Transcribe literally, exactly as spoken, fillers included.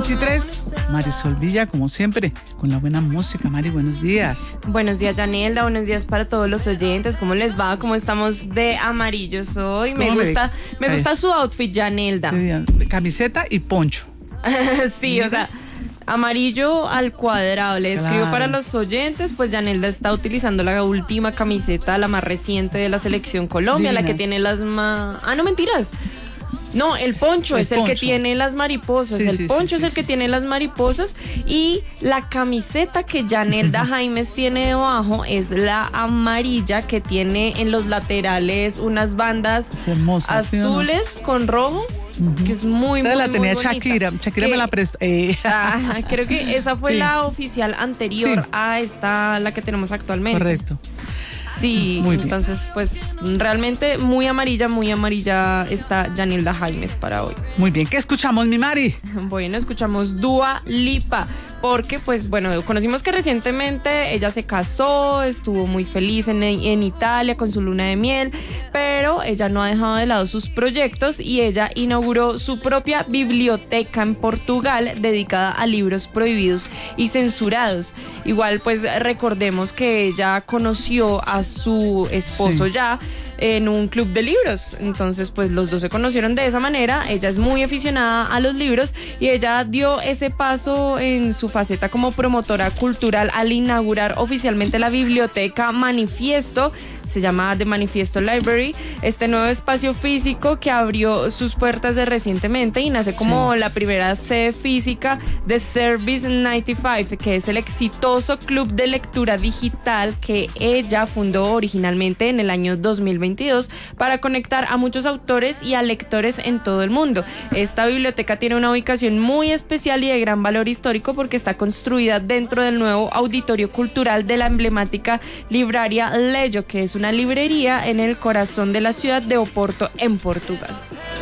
veintitrés. Marisol Villa, como siempre, con la buena música. Mari, buenos días. Buenos días, Yanelda. Buenos días para todos los oyentes. ¿Cómo les va? ¿Cómo estamos de amarillos hoy? Me gusta, me gusta su outfit, Yanelda. Sí, camiseta y poncho. Sí, o sea, amarillo al cuadrado. Le escribo Claro. para los oyentes, pues Yanelda está utilizando la última camiseta, la más reciente de la Selección Colombia, Divina. la que tiene las más... Ah, no, mentiras. No, el poncho El es el poncho. que tiene las mariposas. Sí, el sí, poncho sí, es sí, el sí. que tiene las mariposas. Y la camiseta que Yanelda Jaimes tiene debajo es la amarilla, que tiene en los laterales unas bandas Es hermosa, ¿sí o no? azules con rojo, Ujú. que es muy, Esta muy, la tenía muy bonita. Shakira. Shakira Que- me la prestó. Eh. Ah, creo que esa fue Sí. la oficial anterior Sí. a esta, la que tenemos actualmente. Correcto. Sí, Muy bien. entonces pues realmente muy amarilla, muy amarilla está Yanelda Jaimes para hoy. Muy bien. ¿Qué escuchamos, mi Mari? Bueno, escuchamos Dua Lipa, porque pues bueno, conocimos que recientemente ella se casó, estuvo muy feliz en, en Italia con su luna de miel, pero ella no ha dejado de lado sus proyectos y ella inauguró su propia biblioteca en Portugal dedicada a libros prohibidos y censurados. Igual pues recordemos que ella conoció a su esposo Sí. ya en un club de libros, entonces pues los dos se conocieron de esa manera. Ella es muy aficionada a los libros y ella dio ese paso en su faceta como promotora cultural al inaugurar oficialmente la biblioteca Manifiesto. Se llama The Manifiesto Library, este nuevo espacio físico que abrió sus puertas de recientemente y nace como Sí. la primera sede física de Service noventa y cinco, que es el exitoso club de lectura digital que ella fundó originalmente en el año dos mil veintidós para conectar a muchos autores y a lectores en todo el mundo. Esta biblioteca tiene una ubicación muy especial y de gran valor histórico porque está construida dentro del nuevo auditorio cultural de la emblemática libraria Leyo, que es una librería en el corazón de la ciudad de Oporto, en Portugal.